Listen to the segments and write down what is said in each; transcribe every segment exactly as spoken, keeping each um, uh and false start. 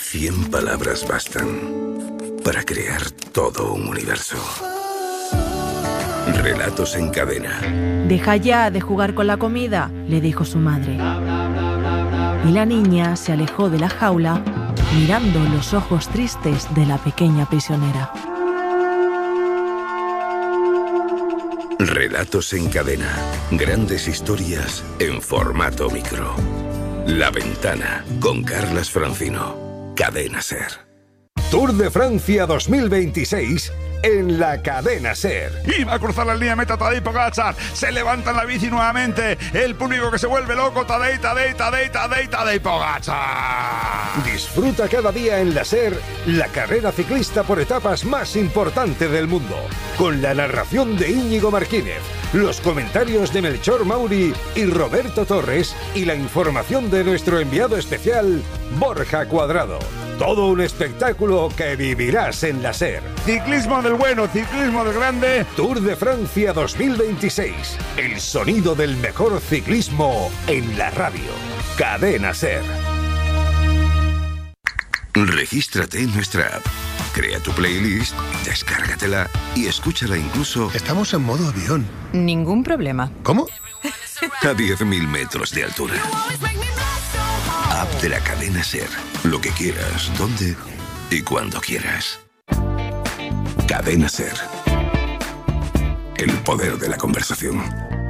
Cien palabras bastan para crear todo un universo. Relatos en cadena. Deja ya de jugar con la comida, le dijo su madre. Y la niña se alejó de la jaula, mirando los ojos tristes de la pequeña prisionera. Relatos en cadena. Grandes historias en formato micro. La Ventana, con Carlas Francino. Cadena Ser. Tour de Francia dos mil veintiséis en la Cadena Ser. Iba a cruzar la línea de meta Tadej Pogačar. Se levanta en la bici nuevamente. El público que se vuelve loco. Tadej, Tadej, Tadej, Tadej, Tadej Pogačar. Disfruta cada día en la Ser la carrera ciclista por etapas más importante del mundo. Con la narración de Íñigo Martínez, los comentarios de Melchor Mauri y Roberto Torres y la información de nuestro enviado especial, Borja Cuadrado. Todo un espectáculo que vivirás en la Ser. Ciclismo del bueno, ciclismo del grande. Tour de Francia dos mil veintiséis. El sonido del mejor ciclismo en la radio. Cadena Ser. Regístrate en nuestra app. Crea tu playlist, descárgatela y escúchala incluso... Estamos en modo avión. Ningún problema. ¿Cómo? A diez mil metros de altura. App de la Cadena Ser. Lo que quieras, donde y cuando quieras. Cadena Ser. El poder de la conversación.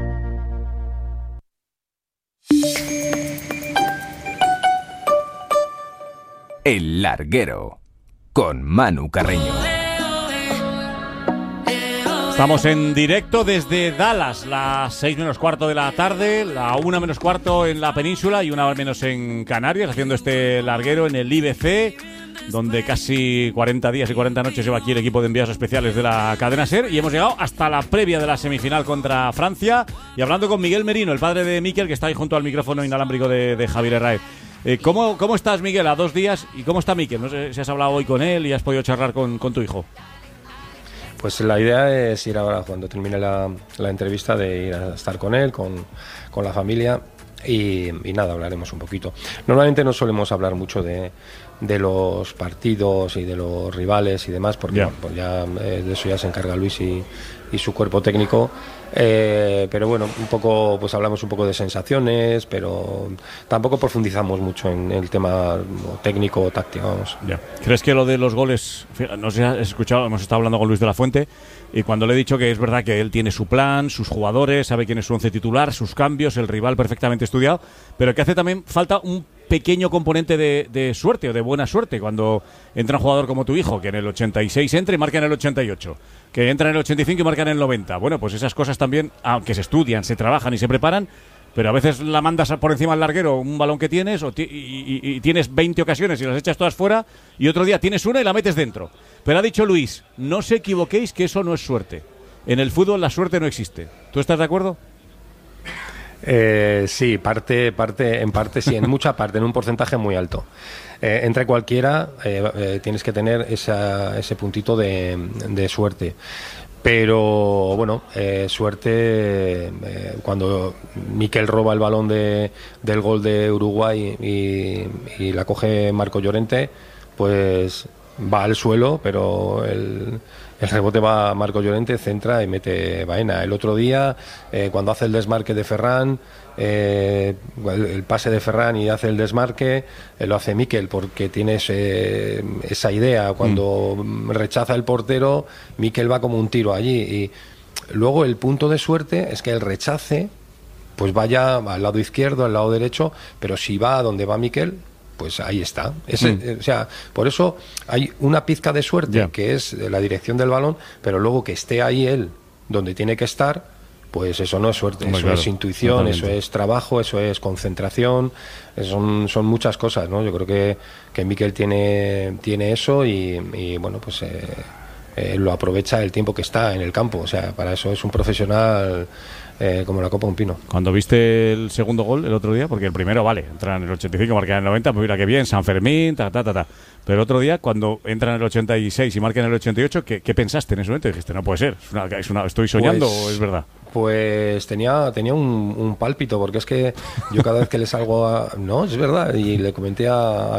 El Larguero, con Manu Carreño. Estamos en directo desde Dallas, las seis menos cuarto de la tarde, la una menos cuarto en la península y una hora menos en Canarias, haciendo este larguero en el I B C, donde casi cuarenta días y cuarenta noches lleva aquí el equipo de enviados especiales de la Cadena Ser, y hemos llegado hasta la previa de la semifinal contra Francia, y hablando con Miguel Merino, el padre de Mikel, que está ahí junto al micrófono inalámbrico de, de Javier Herráez. Eh, ¿cómo, ¿Cómo estás, Miguel, a dos días? ¿Y cómo está Mikel? No sé si has hablado hoy con él y has podido charlar con, con tu hijo. Pues la idea es ir ahora, cuando termine la, la entrevista, de ir a estar con él, con, con la familia y, y nada, hablaremos un poquito. Normalmente no solemos hablar mucho de, de los partidos y de los rivales y demás, porque yeah. bueno, pues ya eh, de eso ya se encarga Luis y, y su cuerpo técnico. Eh, pero bueno, un poco, pues hablamos un poco de sensaciones, pero tampoco profundizamos mucho en el tema técnico o táctico, vamos. Yeah. ¿Crees que lo de los goles, no sé si has escuchado, hemos estado hablando con Luis de la Fuente, y cuando le he dicho que es verdad que él tiene su plan, sus jugadores, sabe quién es su once titular, sus cambios, el rival perfectamente estudiado, pero que hace también falta un pequeño componente de, de suerte o de buena suerte cuando entra un jugador como tu hijo, que en el ochenta y seis entra y marca en el ochenta y ocho, que entra en el ochenta y cinco y marca en el noventa. Bueno, pues esas cosas también, aunque se estudian, se trabajan y se preparan, pero a veces la mandas por encima del larguero un balón que tienes o ti- y, y, y tienes veinte ocasiones y las echas todas fuera, y otro día tienes una y la metes dentro. Pero ha dicho Luis, no os equivoquéis, que eso no es suerte. En el fútbol la suerte no existe. ¿Tú estás de acuerdo? Eh, sí, parte, parte, en parte sí, en mucha parte, en un porcentaje muy alto. Eh, entre cualquiera eh, eh, tienes que tener esa, ese puntito de, de suerte. Pero bueno, eh, suerte eh, cuando Mikel roba el balón de, del gol de Uruguay y, y la coge Marco Llorente, pues va al suelo, pero el, el rebote va a Marco Llorente, centra y mete Baena. El otro día, eh, cuando hace el desmarque de Ferran, eh, el, el pase de Ferran y hace el desmarque, eh, lo hace Mikel, porque tiene ese, esa idea. Cuando mm. rechaza el portero, Mikel va como un tiro allí. Y luego el punto de suerte es que el rechace pues vaya al lado izquierdo, al lado derecho, pero si va a donde va Mikel, pues ahí está. Ese, mm. O sea, por eso hay una pizca de suerte, yeah. que es la dirección del balón, pero luego que esté ahí él donde tiene que estar, pues eso no es suerte, Hombre, eso claro, es intuición, totalmente. Eso es trabajo, eso es concentración, son, son muchas cosas, ¿no? Yo creo que, que Mikel tiene, tiene eso y, y bueno, pues eh, eh, lo aprovecha el tiempo que está en el campo. O sea, para eso es un profesional eh, como la copa de un pino. Cuando viste el segundo gol el otro día, porque el primero, vale, entra en el ochenta y cinco, marca en el noventa, pues mira qué bien, San Fermín, ta, ta, ta, ta. Pero el otro día, cuando entra en el ochenta y seis y marca en el ochenta y ocho, ¿qué, qué pensaste en ese momento? Dijiste, no puede ser, es una, es una, ¿estoy soñando pues, o es verdad? Pues tenía, tenía un, un pálpito, porque es que yo cada vez que le salgo a... No, es verdad, y le comenté a